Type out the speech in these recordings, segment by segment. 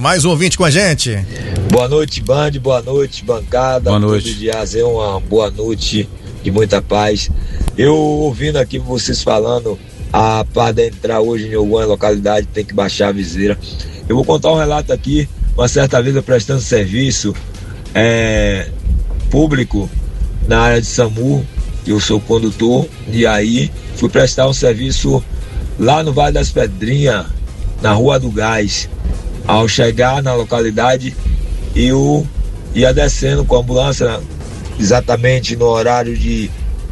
mais um ouvinte com a gente. Boa noite, Band, boa noite, bancada. Boa noite. Tudo de azer, uma boa noite de muita paz. Eu ouvindo aqui vocês falando, para entrar hoje em alguma localidade tem que baixar a viseira. Eu vou contar um relato aqui. Uma certa vez eu prestando serviço público na área de SAMU, eu sou condutor, e aí fui prestar um serviço lá no Vale das Pedrinhas, na Rua do Gás. Ao chegar na localidade, eu ia descendo com a ambulância exatamente no horário de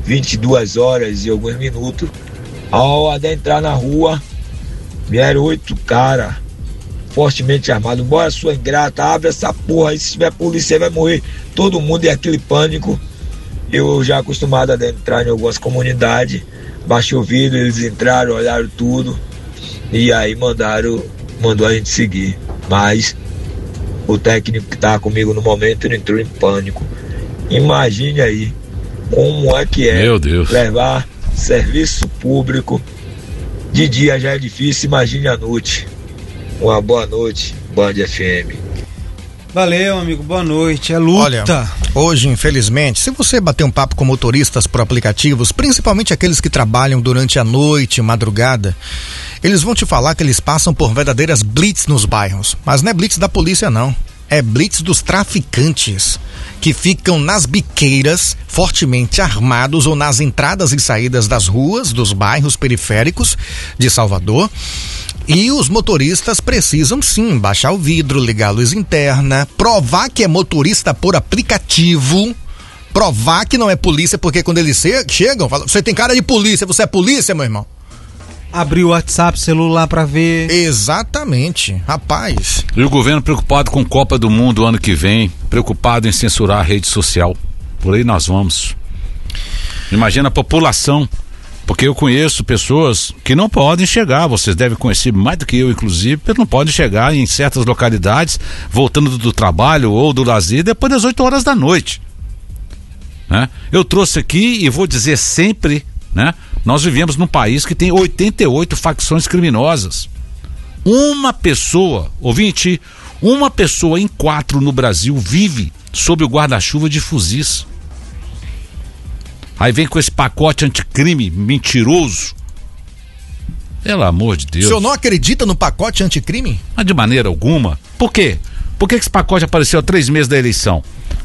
22 horas e alguns minutos. Ao adentrar na rua, vieram 8 caras fortemente armados. Bora, sua ingrata, abre essa porra aí, se tiver polícia vai morrer todo mundo. E aquele pânico. Eu já acostumado a adentrar em algumas comunidades, baixei o vidro, eles entraram, olharam tudo e aí mandou a gente seguir. Mas o técnico que estava comigo no momento, ele entrou em pânico. Imagine aí como é que é, meu Deus, levar serviço público. De dia já é difícil, imagine à noite. Uma boa noite, Band FM. Valeu, amigo, boa noite. É luta. Olha, hoje, infelizmente, se você bater um papo com motoristas por aplicativos, principalmente aqueles que trabalham durante a noite, madrugada, eles vão te falar que eles passam por verdadeiras blitz nos bairros. Mas não é blitz da polícia, não. É blitz dos traficantes, que ficam nas biqueiras, fortemente armados, ou nas entradas e saídas das ruas, dos bairros periféricos de Salvador. E os motoristas precisam sim baixar o vidro, ligar a luz interna, provar que é motorista por aplicativo, provar que não é polícia, porque quando eles chegam, falam, você tem cara de polícia, você é polícia, meu irmão? Abrir o WhatsApp, celular pra ver. Exatamente, rapaz. E o governo preocupado com Copa do Mundo ano que vem, preocupado em censurar a rede social. Por aí nós vamos. Imagina a população. Porque eu conheço pessoas que não podem chegar, vocês devem conhecer mais do que eu, inclusive, porque não podem chegar em certas localidades, voltando do trabalho ou do lazer, depois das 8 horas da noite. Né? Eu trouxe aqui e vou dizer sempre, né? Nós vivemos num país que tem 88 facções criminosas. Uma pessoa, ouvinte, uma pessoa em 4 no Brasil vive sob o guarda-chuva de fuzis. Aí vem com esse pacote anticrime mentiroso. Pelo amor de Deus. O senhor não acredita no pacote anticrime? Mas de maneira alguma. Por quê? Por que esse pacote apareceu há 3 meses da eleição?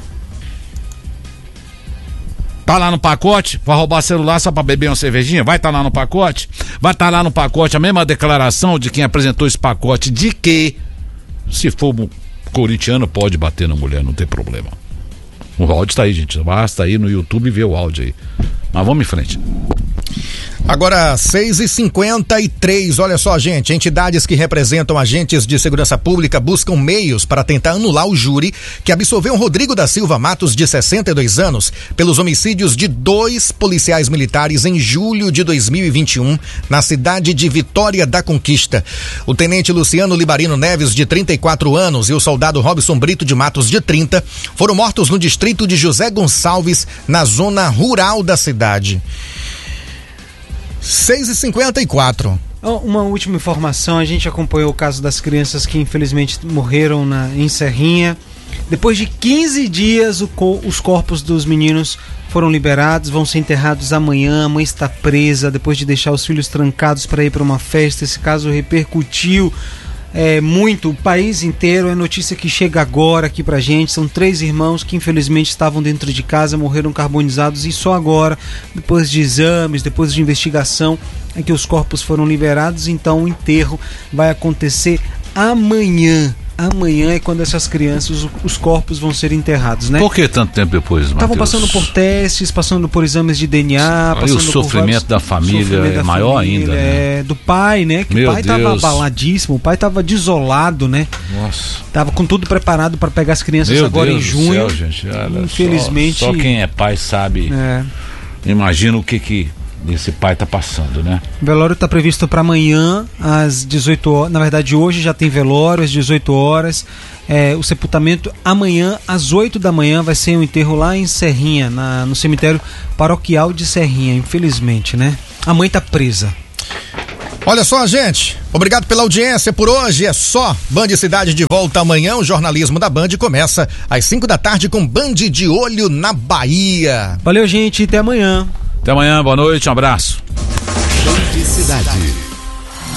Tá lá no pacote? Vai roubar celular só pra beber uma cervejinha? Vai estar lá no pacote? Vai estar lá no pacote a mesma declaração de quem apresentou esse pacote de que, se for corintiano, pode bater na mulher, não tem problema. O áudio tá aí, gente. Basta ir no YouTube e ver o áudio aí. Mas vamos em frente. Agora, 6h53, olha só, gente, entidades que representam agentes de segurança pública buscam meios para tentar anular o júri que absolveu Rodrigo da Silva Matos, de 62 anos, pelos homicídios de 2 policiais militares em julho de 2021, na cidade de Vitória da Conquista. O tenente Luciano Libarino Neves, de 34 anos, e o soldado Robson Brito de Matos, de 30, foram mortos no distrito de José Gonçalves, na zona rural da cidade. 6h54. Uma última informação, a gente acompanhou o caso das crianças que infelizmente morreram em Serrinha. Depois de 15 dias, os corpos dos meninos foram liberados, vão ser enterrados amanhã. A mãe está presa depois de deixar os filhos trancados para ir para uma festa. Esse caso repercutiu muito, o país inteiro. É notícia que chega agora aqui pra gente. São 3 irmãos que infelizmente estavam dentro de casa, morreram carbonizados, e só agora, depois de exames, depois de investigação, é que os corpos foram liberados. Então o enterro vai acontecer amanhã. Amanhã é quando essas crianças, os corpos vão ser enterrados, né? Por que tanto tempo depois, Matheus? Estavam passando por testes, passando por exames de DNA. Aí o sofrimento da família é maior ainda, né? Do pai, né? Que o pai estava abaladíssimo, o pai estava desolado, né? Nossa. Tava com tudo preparado para pegar as crianças agora em junho. Céu, gente. Olha, infelizmente. Só quem é pai sabe. Imagina o que esse pai tá passando, né? O velório tá previsto para amanhã às 18 horas. Na verdade, hoje já tem velório às 18 horas. O sepultamento amanhã às 8 da manhã vai ser um enterro lá em Serrinha, no cemitério paroquial de Serrinha, infelizmente, né? A mãe tá presa. Olha só, gente, obrigado pela audiência por hoje, é só. Band Cidade de volta amanhã, o jornalismo da Band começa às 5 da tarde com Band de Olho na Bahia. Valeu, gente, até amanhã. Até amanhã, boa noite, um abraço. Band Cidade.